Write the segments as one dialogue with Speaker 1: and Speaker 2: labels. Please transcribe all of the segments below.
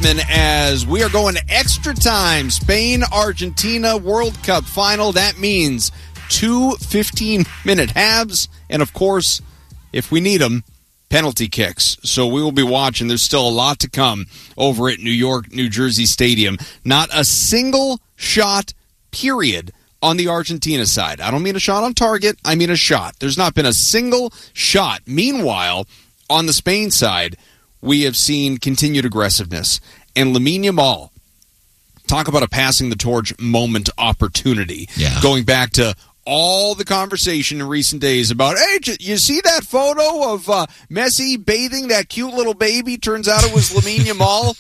Speaker 1: gentlemen, as we are going to extra time. Spain-Argentina World Cup final. That means 2 15-minute halves. And, of course, if we need them, penalty kicks. So we will be watching. There's still a lot to come over at New York, New Jersey Stadium. Not a single shot, period, on the Argentina side. I don't mean a shot on target. I mean a shot. There's not been a single shot. Meanwhile, on the Spain side, we have seen continued aggressiveness. And Lamine Yamal, talk about a passing the torch moment opportunity.
Speaker 2: Yeah.
Speaker 1: Going back to all the conversation in recent days about, hey, you see that photo of Messi bathing that cute little baby? Turns out it was Lamine Yamal.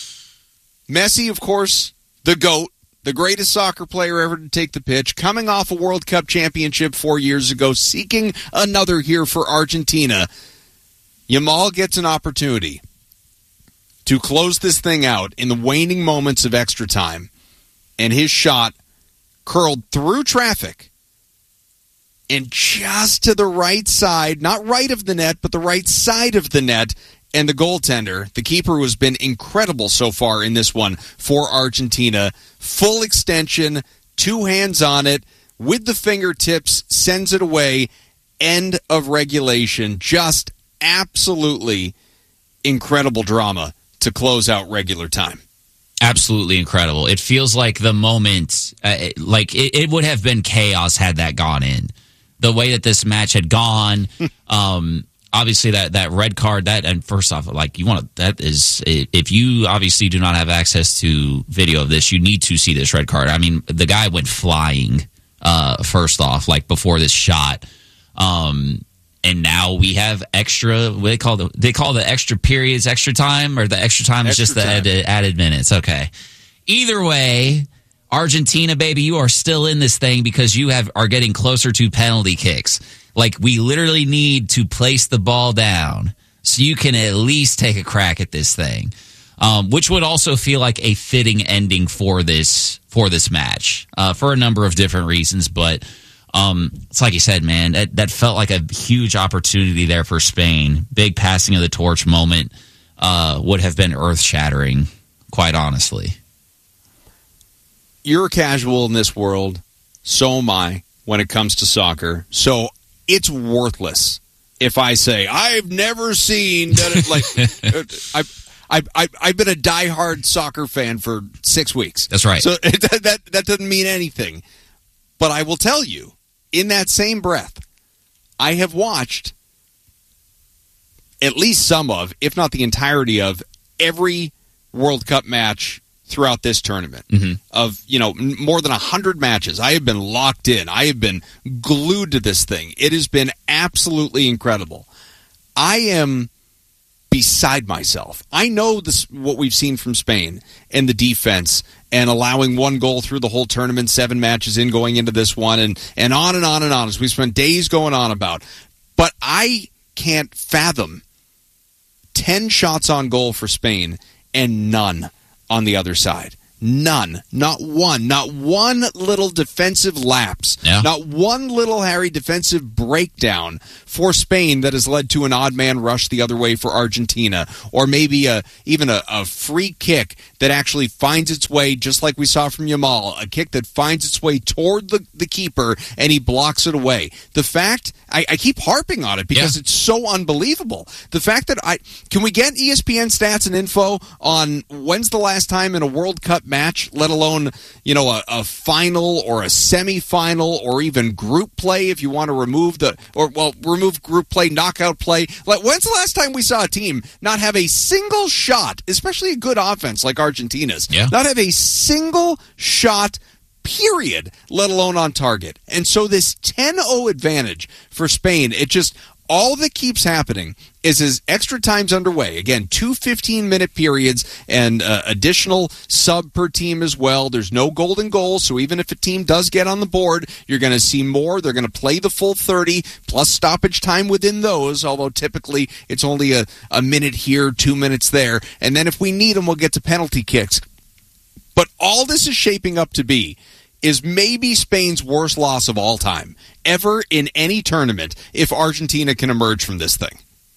Speaker 1: Messi, of course, the GOAT, the greatest soccer player ever to take the pitch, coming off a World Cup championship 4 years ago, seeking another here for Argentina. Yamal gets an opportunity to close this thing out in the waning moments of extra time, and his shot curled through traffic and just to the right side, not right of the net, but the right side of the net, and the goaltender, the keeper who has been incredible so far in this one for Argentina, full extension, two hands on it, with the fingertips, sends it away, end of regulation. Just absolutely incredible drama to close out regular time.
Speaker 2: Absolutely incredible. It feels like the moment, it would have been chaos had that gone in. The way that this match had gone, obviously that red card, and first off, if you obviously do not have access to video of this, you need to see this red card. I mean, the guy went flying, first off, before this shot. And now we have extra, they call the extra periods extra time, or the extra time is just the added minutes. Okay. Either way, Argentina, baby, you are still in this thing because you are getting closer to penalty kicks. We literally need to place the ball down so you can at least take a crack at this thing, which would also feel like a fitting ending for this match for a number of different reasons. But it's like you said, man, that felt like a huge opportunity there for Spain. Big passing of the torch moment would have been earth-shattering, quite honestly.
Speaker 1: You're a casual in this world. So am I when it comes to soccer. So it's worthless if I say, I've never seen that. I've been a diehard soccer fan for 6 weeks.
Speaker 2: That's right.
Speaker 1: So that doesn't mean anything. But I will tell you, in that same breath, I have watched at least some of, if not the entirety of, every World Cup match throughout this tournament.
Speaker 2: Mm-hmm.
Speaker 1: Of, more than 100 matches. I have been locked in. I have been glued to this thing. It has been absolutely incredible. I am beside myself. I know what we've seen from Spain and the defense and allowing one goal through the whole tournament, 7 matches in going into this one, and on and on and on as we spent days going on about. But I can't fathom 10 shots on goal for Spain and none on the other side. None. Not one. Not one little defensive lapse.
Speaker 2: Yeah.
Speaker 1: Not one little Harry defensive breakdown for Spain that has led to an odd man rush the other way for Argentina. Or maybe even a free kick that actually finds its way, just like we saw from Yamal, a kick that finds its way toward the keeper and he blocks it away. The fact, I keep harping on it because it's so unbelievable. The fact that can we get ESPN stats and info on when's the last time in a World Cup match, let alone, a final or a semifinal or even group play if you want to remove remove group play, knockout play. When's the last time we saw a team not have a single shot, especially a good offense like Argentina's, not have a single shot, period, let alone on target? And so this 10-0 advantage for Spain, all that keeps happening is as extra time's underway. Again, 2 15-minute periods and additional sub per team as well. There's no golden goal, so even if a team does get on the board, you're going to see more. They're going to play the full 30, plus stoppage time within those, although typically it's only a minute here, 2 minutes there. And then if we need them, we'll get to penalty kicks. But all this is shaping up to be is maybe Spain's worst loss of all time, ever in any tournament, if Argentina can emerge from this thing.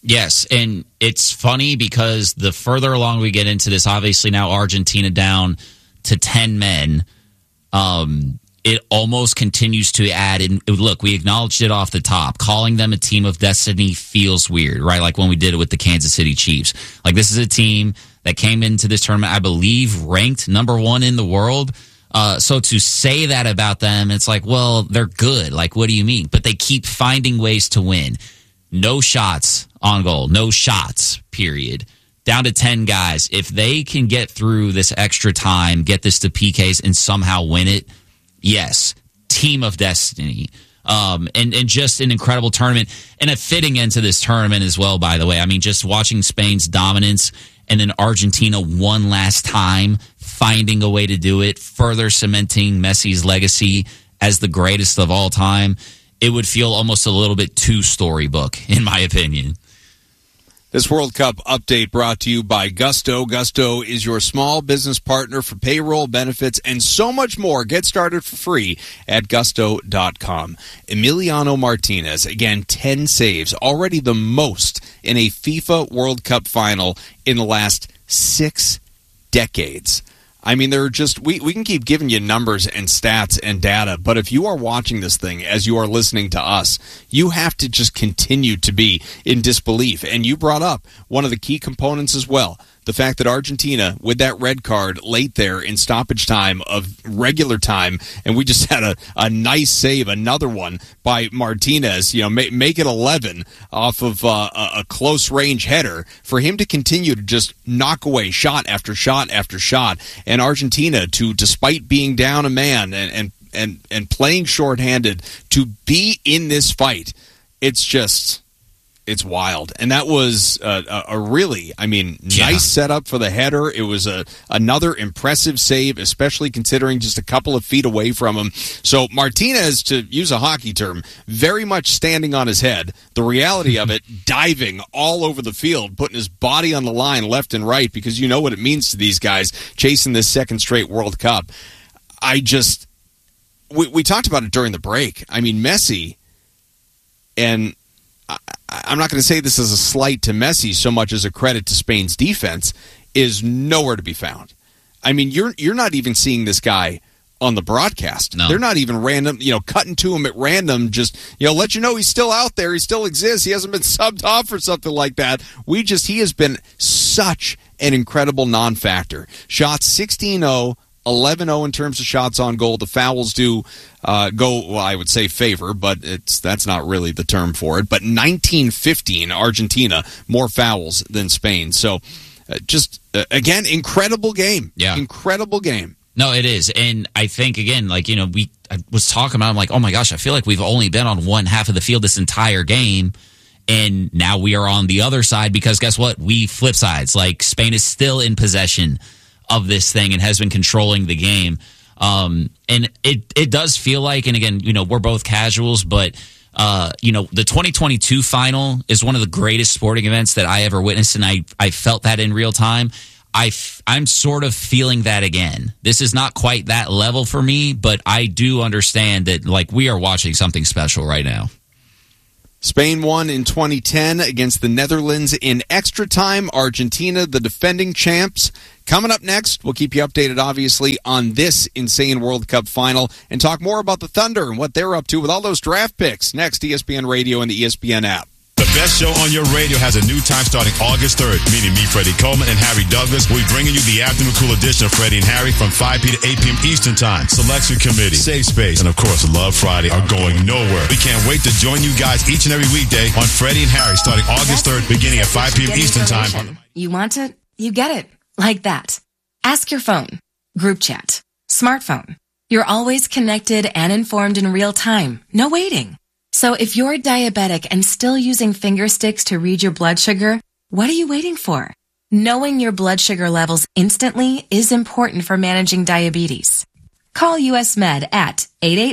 Speaker 2: Yes, and it's funny because the further along we get into this, obviously now Argentina down to 10 men, it almost continues to add. And look, we acknowledged it off the top. Calling them a team of destiny feels weird, right? Like when we did it with the Kansas City Chiefs. Like, this is a team that came into this tournament, I believe, ranked number 1 in the world. So to say that about them, it's like, well, they're good. Like, what do you mean? But they keep finding ways to win. No shots on goal. No shots, period. Down to 10 guys. If they can get through this extra time, get this to PKs, and somehow win it, yes, team of destiny. And just an incredible tournament. And a fitting end to this tournament as well, by the way. I mean, just watching Spain's dominance and then Argentina one last time finding a way to do it, further cementing Messi's legacy as the greatest of all time. It would feel almost a little bit too storybook, in my opinion.
Speaker 1: This World Cup update brought to you by Gusto. Gusto is your small business partner for payroll, benefits, and so much more. Get started for free at gusto.com. Emiliano Martinez, again, 10 saves, already the most in a FIFA World Cup final in the last 6 decades. I mean, there are just, we can keep giving you numbers and stats and data, but if you are watching this thing as you are listening to us, you have to just continue to be in disbelief. And you brought up one of the key components as well, the fact that Argentina, with that red card late there in stoppage time of regular time, and we just had a nice save, another one by Martinez, make it 11 off of a close range header, for him to continue to just knock away shot after shot after shot, and Argentina to, despite being down a man and playing shorthanded, to be in this fight. It's wild. And that was a really, nice setup for the header. It was another impressive save, especially considering just a couple of feet away from him. So Martinez, to use a hockey term, very much standing on his head. The reality of it, diving all over the field, putting his body on the line left and right, because you know what it means to these guys chasing this second straight World Cup. We talked about it during the break. I mean, Messi, and I'm not going to say this as a slight to Messi so much as a credit to Spain's defense, is nowhere to be found. I mean, you're not even seeing this guy on the broadcast.
Speaker 2: No.
Speaker 1: They're not even random, cutting to him at random, just, let you know he's still out there, he still exists, he hasn't been subbed off or something like that. He has been such an incredible non-factor. Shots 16-0, 11-0 in terms of shots on goal. The fouls do go, well, I would say favor, but that's not really the term for it. But 19-15, Argentina, more fouls than Spain. So again, incredible game.
Speaker 2: Yeah.
Speaker 1: Incredible game.
Speaker 2: No, it is. And I think, again, I was talking about, I'm like, oh my gosh, I feel like we've only been on one half of the field this entire game. And now we are on the other side because guess what? We flip sides. Like, Spain is still in possession of this thing and has been controlling the game. And it does feel like, and again, we're both casuals, but the 2022 final is one of the greatest sporting events that I ever witnessed, and I felt that in real time. I'm sort of feeling that again. This is not quite that level for me, but I do understand that we are watching something special right now.
Speaker 1: Spain won in 2010 against the Netherlands in extra time. Argentina, the defending champs. Coming up next, we'll keep you updated, obviously, on this insane World Cup final and talk more about the Thunder and what they're up to with all those draft picks. Next, ESPN Radio and the ESPN app.
Speaker 3: The best show on your radio has a new time starting August 3rd, meaning me, Freddie Coleman, and Harry Douglas. We'll be bringing you the afternoon cool edition of Freddie and Harry from 5 p. to 8 p.m. Eastern Time. Selection Committee, Safe Space, and of course, Love Friday are going nowhere. We can't wait to join you guys each and every weekday on Freddie and Harry starting August 3rd, beginning at 5 p.m. Eastern Time.
Speaker 4: You want it? You get it. Like that. Ask your phone. Group chat. Smartphone. You're always connected and informed in real time. No waiting. So if you're diabetic and still using finger sticks to read your blood sugar, what are you waiting for? Knowing your blood sugar levels instantly is important for managing diabetes. Call US Med at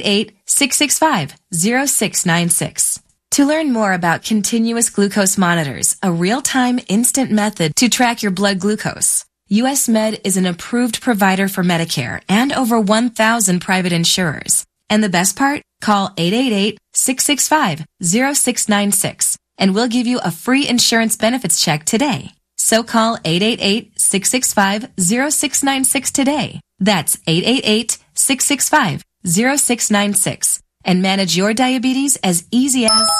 Speaker 4: 888-665-0696. To learn more about continuous glucose monitors, a real-time instant method to track your blood glucose. US Med is an approved provider for Medicare and over 1,000 private insurers. And the best part? Call 888-665-0696 and we'll give you a free insurance benefits check today. So call 888-665-0696 today. That's 888-665-0696 and manage your diabetes as easy as...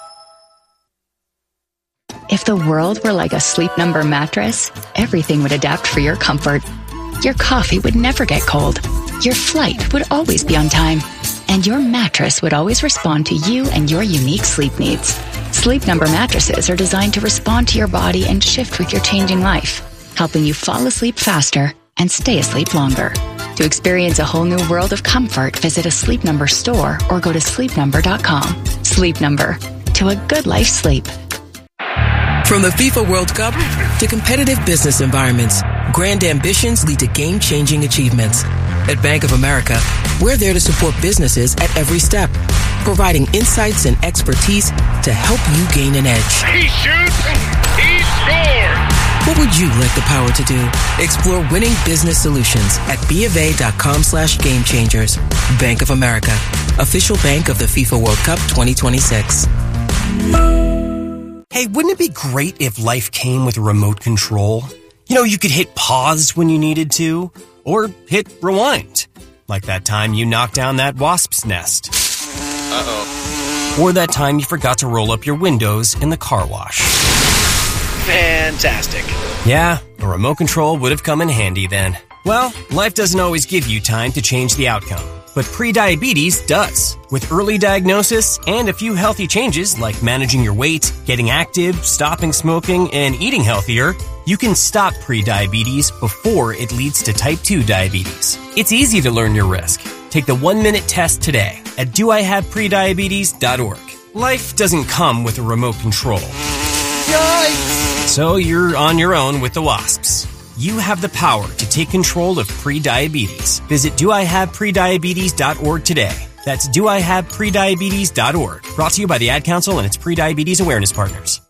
Speaker 5: If the world were like a Sleep Number mattress, everything would adapt for your comfort. Your coffee would never get cold. Your flight would always be on time. And your mattress would always respond to you and your unique sleep needs. Sleep Number mattresses are designed to respond to your body and shift with your changing life, helping you fall asleep faster and stay asleep longer. To experience a whole new world of comfort, visit a Sleep Number store or go to sleepnumber.com. Sleep Number. To a good life sleep.
Speaker 6: From the FIFA World Cup to competitive business environments, grand ambitions lead to game-changing achievements. At Bank of America, we're there to support businesses at every step, providing insights and expertise to help you gain an edge.
Speaker 7: He shoots, he scores!
Speaker 6: What would you like the power to do? Explore winning business solutions at BofA.com/gamechangers. Bank of America, official bank of the FIFA World Cup 2026.
Speaker 8: Hey, wouldn't it be great if life came with a remote control? You know, you could hit pause when you needed to, or hit rewind. Like that time you knocked down that wasp's nest.
Speaker 7: Uh-oh.
Speaker 8: Or that time you forgot to roll up your windows in the car wash.
Speaker 7: Fantastic.
Speaker 8: Yeah, a remote control would have come in handy then. Well, life doesn't always give you time to change the outcome. But prediabetes does. With early diagnosis and a few healthy changes like managing your weight, getting active, stopping smoking, and eating healthier, you can stop prediabetes before it leads to type 2 diabetes. It's easy to learn your risk. Take the 1-minute test today at doihaveprediabetes.org. Life doesn't come with a remote control. Yikes! So you're on your own with the wasps. You have the power to take control of prediabetes. Visit doihaveprediabetes.org today. That's doihaveprediabetes.org. Brought to you by the Ad Council and its prediabetes awareness partners.